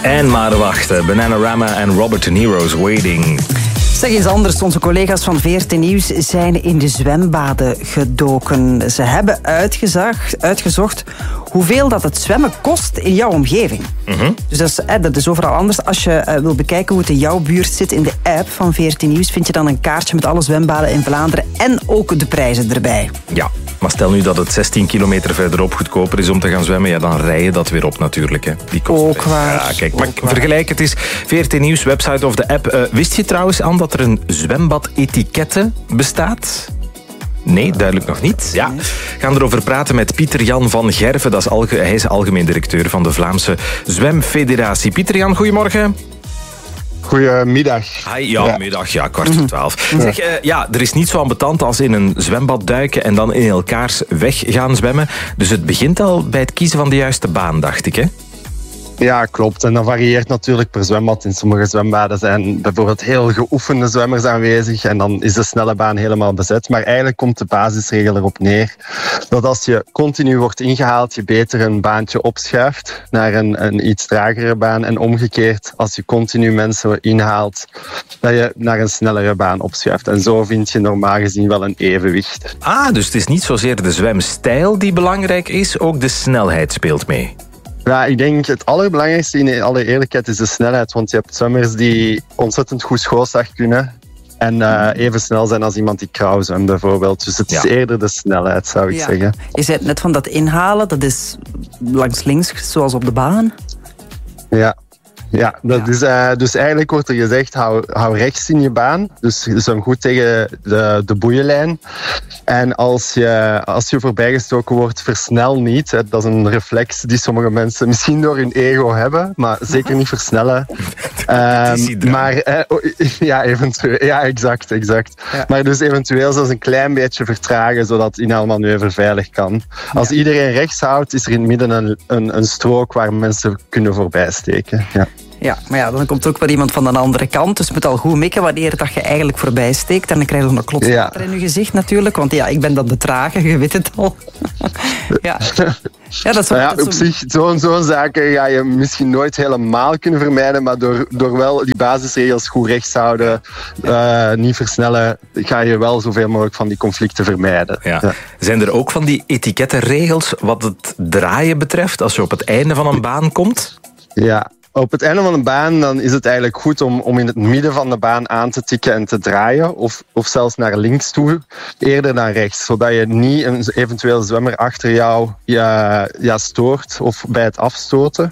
En maar wachten, Bananarama en Robert De Niro's Waiting. Zeg eens anders, onze collega's van VRT Nieuws zijn in de zwembaden gedoken. Ze hebben uitgezocht hoeveel dat het zwemmen kost in jouw omgeving. Mm-hmm. Dus dat is overal anders. Als je wil bekijken hoe het in jouw buurt zit in de app van VRT Nieuws, vind je dan een kaartje met alle zwembaden in Vlaanderen en ook de prijzen erbij. Ja, maar stel nu dat het 16 kilometer verderop goedkoper is om te gaan zwemmen, ja, dan rij je dat weer op natuurlijk. Hè. Die ook waar. Ja, kijk, maar vergelijk het is VRT Nieuws, website of de app. Wist je trouwens aan dat er een zwembad-etiquette bestaat? Nee, duidelijk nog niet. Ja. We gaan erover praten met Pieter-Jan van Gerven. Hij is algemeen directeur van de Vlaamse Zwemfederatie. Pieter-Jan, goedemorgen. Goedemiddag. Hi, ja, middag, ja, 11:15. Zeg, er is niet zo ambetant als in een zwembad duiken en dan in elkaars weg gaan zwemmen. Dus het begint al bij het kiezen van de juiste baan, dacht ik, hè? Ja, klopt. En dat varieert natuurlijk per zwembad. In sommige zwembaden zijn bijvoorbeeld heel geoefende zwemmers aanwezig en dan is de snelle baan helemaal bezet. Maar eigenlijk komt de basisregel erop neer dat als je continu wordt ingehaald, je beter een baantje opschuift naar een iets tragere baan. En omgekeerd, als je continu mensen inhaalt, dat je naar een snellere baan opschuift. En zo vind je normaal gezien wel een evenwicht. Dus het is niet zozeer de zwemstijl die belangrijk is, ook de snelheid speelt mee. Ja, ik denk het allerbelangrijkste in alle eerlijkheid is de snelheid. Want je hebt zwemmers die ontzettend goed schoolslag kunnen en even snel zijn als iemand die krauw zwemt bijvoorbeeld. Dus het is eerder de snelheid, zou ik zeggen. Je zei net van dat inhalen, dat is langs links, zoals op de baan. Ja, dat is, dus eigenlijk wordt er gezegd, hou rechts in je baan. Dus zwem goed tegen de boeienlijn. En als je voorbijgestoken wordt, versnel niet. Hè. Dat is een reflex die sommige mensen misschien door hun ego hebben, maar zeker niet versnellen. Eventueel. Ja, exact. Ja. Maar dus eventueel zelfs een klein beetje vertragen, zodat inhaalmanoeuvre veilig kan. Als iedereen rechts houdt, is er in het midden een strook waar mensen kunnen voorbijsteken. Ja, maar dan komt er ook wel iemand van de andere kant. Dus je moet al goed mikken wanneer dat je eigenlijk voorbij steekt. En dan krijg je nog een klotswater in je gezicht natuurlijk. Want ik ben dan de trage, je weet het al. Op zich, zo'n zaken ga je misschien nooit helemaal kunnen vermijden. Maar door wel die basisregels goed rechts houden, niet versnellen, ga je wel zoveel mogelijk van die conflicten vermijden. Ja. Zijn er ook van die etikettenregels wat het draaien betreft, als je op het einde van een baan komt? Ja. Op het einde van de baan dan is het eigenlijk goed om in het midden van de baan aan te tikken en te draaien. Of zelfs naar links toe, eerder dan rechts. Zodat je niet een eventueel zwemmer achter jou stoort of bij het afstoten.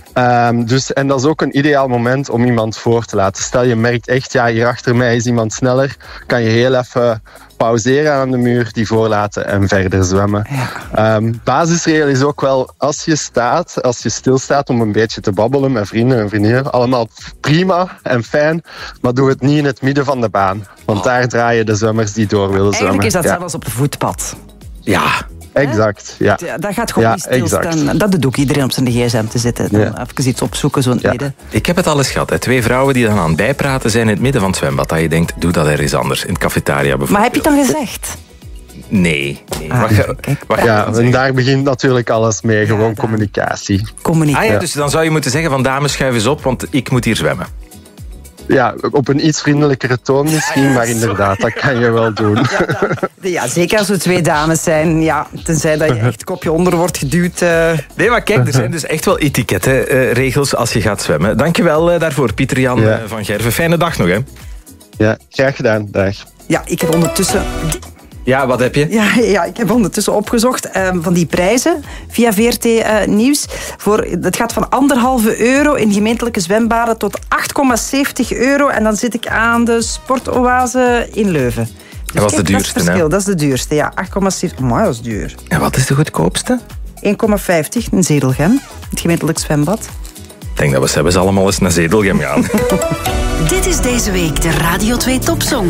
En dat is ook een ideaal moment om iemand voor te laten. Stel je merkt echt, hier achter mij is iemand sneller. Kan je heel even pauzeren aan de muur, die voorlaten en verder zwemmen. Ja. Basisregel is ook wel, als je stilstaat om een beetje te babbelen met vrienden en vriendinnen, allemaal prima en fijn, maar doe het niet in het midden van de baan. Want daar draaien de zwemmers die door willen zwemmen. Eigenlijk is dat zelfs op een voetpad. Ja. Exact, ja. Dat gaat gewoon niet stilstaan. Exact. Dat doet ook iedereen op zijn gsm te zitten. Dan even iets opzoeken, zo in het midden. Ik heb het al eens gehad. 2 vrouwen die dan aan het bijpraten zijn in het midden van het zwembad. Dat je denkt, doe dat ergens anders. In het cafetaria bijvoorbeeld. Maar heb je het dan gezegd? Nee. En daar begint natuurlijk alles mee. Gewoon communicatie. Dus dan zou je moeten zeggen van dames, schuif eens op, want ik moet hier zwemmen. Ja, op een iets vriendelijkere toon misschien, maar inderdaad, dat kan je wel doen. Ja, zeker als we 2 dames zijn. Ja, tenzij dat je echt kopje onder wordt geduwd. Nee, maar kijk, er zijn dus echt wel etikettenregels als je gaat zwemmen. Dankjewel daarvoor, Pieter-Jan van Gerven. Fijne dag nog, hè. Ja, graag gedaan. Dag. Ja, ik heb ondertussen... Ja, wat heb je? Ja, ik heb ondertussen opgezocht van die prijzen via VRT Nieuws. Het gaat van €1,5 in gemeentelijke zwembaden tot €8,70. En dan zit ik aan de Sportoase in Leuven. Dus dat was de duurste, hè? Dat is de duurste, ja. 8,70. Maar dat is duur. En wat is de goedkoopste? 1,50 in Zedelgem, het gemeentelijk zwembad. Ik denk dat we allemaal eens naar Zedelgem gaan. Dit is deze week de Radio 2 Topsong.